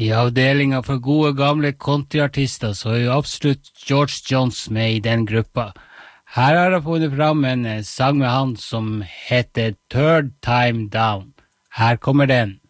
I avdelingen for gode gamle countryartister så jo absolutt George Jones med I den gruppa. Her har jeg funnet fram en sang med han som heter Third Time Down. Her kommer den.